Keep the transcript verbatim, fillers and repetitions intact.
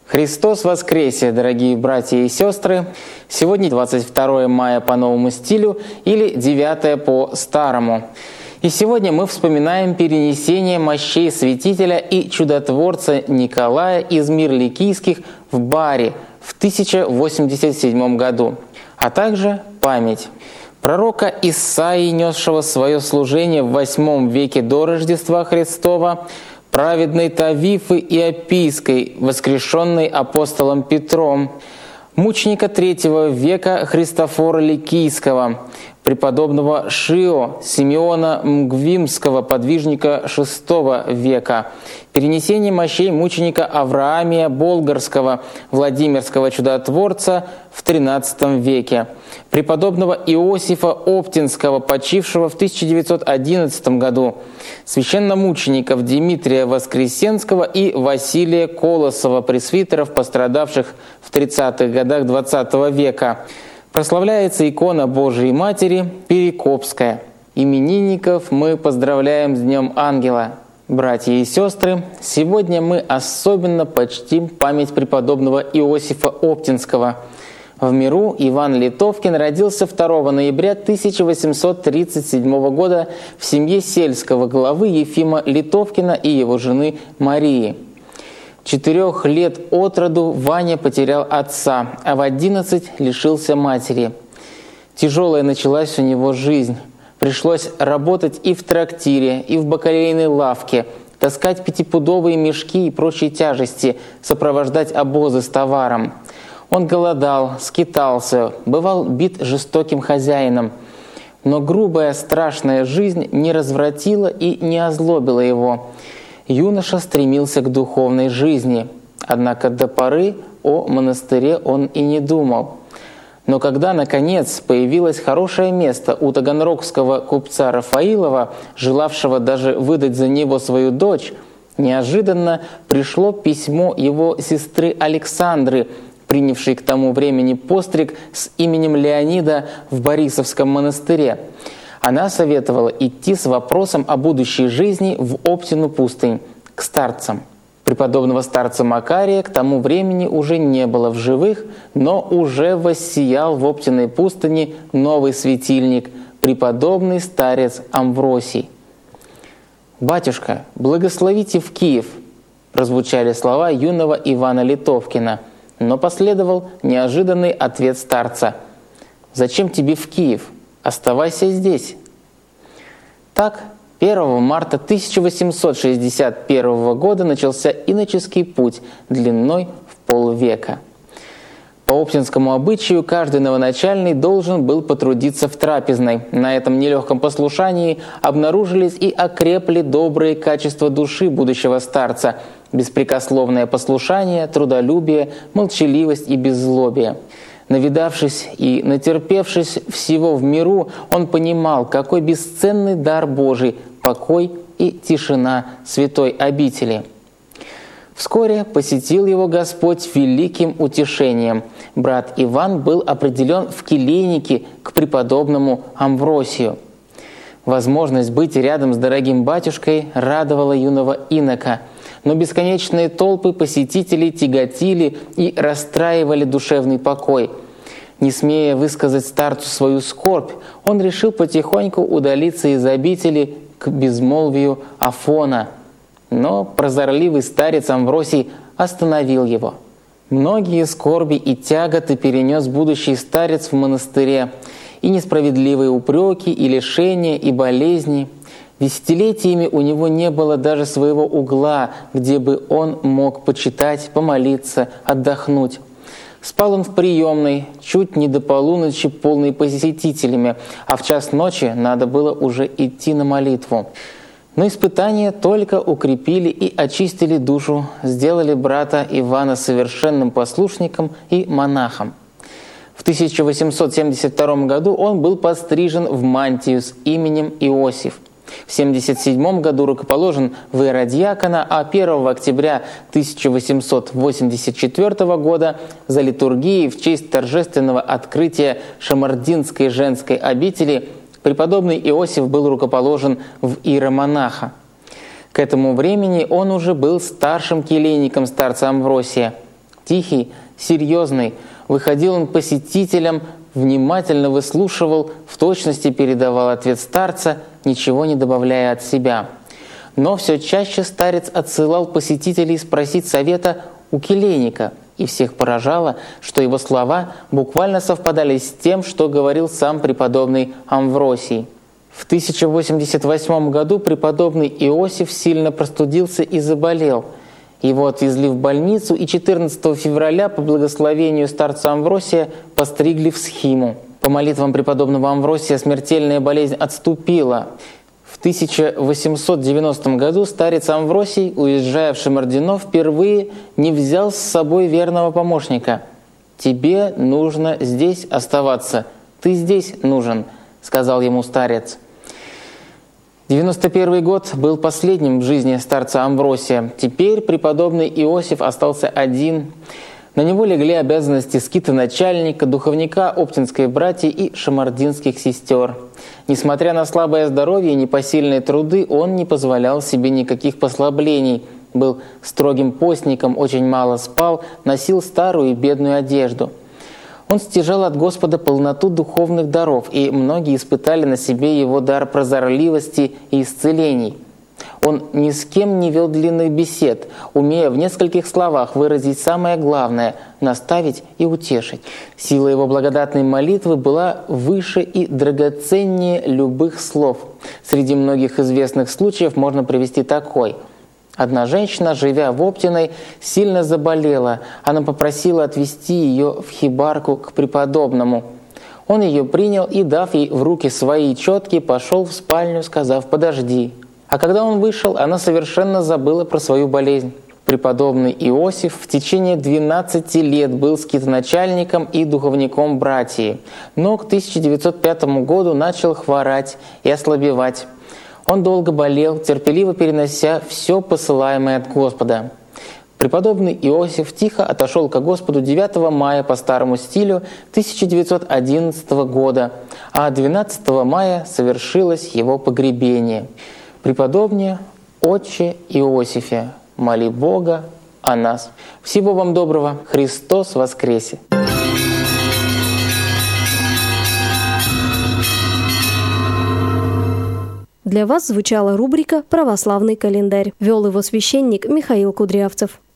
Христос воскресе, дорогие братья и сестры! Сегодня двадцать второе мая по новому стилю или девятое по старому. И сегодня мы вспоминаем перенесение мощей святителя и чудотворца Николая из Мирликийских в Бари в тысяча восемьдесят седьмом году, а также память пророка Исаии, несшего свое служение в восьмом веке до Рождества Христова, праведной Тавифы Иопийской, воскрешенной апостолом Петром, мученика третьего века Христофора Ликийского, преподобного Шио Симеона Мгвимского, подвижника шестого века, перенесение мощей мученика Авраамия Болгарского, Владимирского чудотворца в тринадцатом веке, преподобного Иосифа Оптинского, почившего в тысяча девятьсот одиннадцатом году, священномучеников Дмитрия Воскресенского и Василия Колосова, пресвитеров, пострадавших в тридцатых годах двадцатого века. Прославляется икона Божией Матери Перекопская. Именинников мы поздравляем с Днем Ангела. Братья и сестры, сегодня мы особенно почтим память преподобного Иосифа Оптинского. В миру Иван Литовкин родился второго ноября тысяча восемьсот тридцать седьмого года в семье сельского главы Ефима Литовкина и его жены Марии. Четырех лет от роду Ваня потерял отца, а в одиннадцать лишился матери. Тяжелая началась у него жизнь. Пришлось работать и в трактире, и в бакалейной лавке, таскать пятипудовые мешки и прочие тяжести, сопровождать обозы с товаром. Он голодал, скитался, бывал бит жестоким хозяином. Но грубая, страшная жизнь не развратила и не озлобила его. Юноша стремился к духовной жизни, однако до поры о монастыре он и не думал. Но когда, наконец, появилось хорошее место у таганрогского купца Рафаилова, желавшего даже выдать за него свою дочь, неожиданно пришло письмо его сестры Александры, принявшей к тому времени постриг с именем Леонида в Борисовском монастыре. Она советовала идти с вопросом о будущей жизни в Оптину пустынь, к старцам. Преподобного старца Макария к тому времени уже не было в живых, но уже воссиял в Оптиной пустыне новый светильник, преподобный старец Амвросий. «Батюшка, благословите в Киев!» – прозвучали слова юного Ивана Литовкина, но последовал неожиданный ответ старца: «Зачем тебе в Киев? Оставайся здесь». Так, первого марта тысяча восемьсот шестьдесят первого года начался иноческий путь длиной в полвека. По оптинскому обычаю каждый новоначальный должен был потрудиться в трапезной. На этом нелегком послушании обнаружились и окрепли добрые качества души будущего старца: беспрекословное послушание, трудолюбие, молчаливость и беззлобие. Навидавшись и натерпевшись всего в миру, он понимал, какой бесценный дар Божий — покой и тишина святой обители. Вскоре посетил его Господь великим утешением. Брат Иван был определен в келейники к преподобному Амвросию. Возможность быть рядом с дорогим батюшкой радовала юного инока, но бесконечные толпы посетителей тяготили и расстраивали душевный покой. Не смея высказать старцу свою скорбь, он решил потихоньку удалиться из обители к безмолвию Афона. Но прозорливый старец Амвросий остановил его. Многие скорби и тяготы перенес будущий старец в монастыре, и несправедливые упреки, и лишения, и болезни. Десятилетиями у него не было даже своего угла, где бы он мог почитать, помолиться, отдохнуть. Спал он в приемной, чуть не до полуночи, полной посетителями, а в час ночи надо было уже идти на молитву. Но испытания только укрепили и очистили душу, сделали брата Ивана совершенным послушником и монахом. В тысяча восемьсот семьдесят втором году он был пострижен в мантию с именем Иосиф. В семьдесят седьмом году рукоположен в иеродьякона, а первого октября тысяча восемьсот восемьдесят четвёртого года за литургией в честь торжественного открытия Шамардинской женской обители преподобный Иосиф был рукоположен в иеромонаха. К этому времени он уже был старшим келейником старца Амвросия. тихий, серьезный. Выходил он к посетителям, внимательно выслушивал, в точности передавал ответ старца, ничего не добавляя от себя. Но все чаще старец отсылал посетителей спросить совета у келейника, и всех поражало, что его слова буквально совпадали с тем, что говорил сам преподобный Амвросий. В тысяча восемьдесят восьмом году преподобный Иосиф сильно простудился и заболел. Его отвезли в больницу, и четырнадцатого февраля по благословению старца Амвросия постригли в схиму. По молитвам преподобного Амвросия смертельная болезнь отступила. В тысяча восемьсот девяностом году старец Амвросий, уезжая в Шамардино, впервые не взял с собой верного помощника. «Тебе нужно здесь оставаться, ты здесь нужен», — сказал ему старец. девяносто первый год был последним в жизни старца Амвросия. Теперь преподобный Иосиф остался один. На него легли обязанности скитоначальника, духовника Оптинской братьи и шамардинских сестер. Несмотря на слабое здоровье и непосильные труды, он не позволял себе никаких послаблений. Был строгим постником, очень мало спал, носил старую и бедную одежду. Он стяжал от Господа полноту духовных даров, и многие испытали на себе его дар прозорливости и исцелений. Он ни с кем не вел длинных бесед, умея в нескольких словах выразить самое главное – наставить и утешить. Сила его благодатной молитвы была выше и драгоценнее любых слов. Среди многих известных случаев можно привести такой. Одна женщина, живя в Оптиной, сильно заболела. Она попросила отвезти ее в хибарку к преподобному. Он ее принял и, дав ей в руки свои четки, пошел в спальню, сказав «подожди». А когда он вышел, она совершенно забыла про свою болезнь. Преподобный Иосиф в течение двенадцати лет был скитоначальником и духовником братьи, но к тысяча девятьсот пятому году начал хворать и ослабевать. Он долго болел, терпеливо перенося все посылаемое от Господа. Преподобный Иосиф тихо отошел ко Господу девятого мая по старому стилю тысяча девятьсот одиннадцатого года, а двенадцатого мая совершилось его погребение. Преподобнее Отче Иосифе, моли Бога о нас. Всего вам доброго. Христос воскресе! Для вас звучала рубрика «Православный календарь». Вел его священник Михаил Кудрявцев.